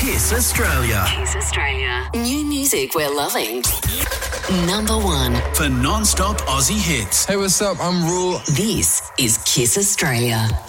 Kiss Australia. Kiss Australia. New music we're loving. Number 1. For non-stop Aussie hits. Hey, what's up? I'm Rule. This is Kiss Australia.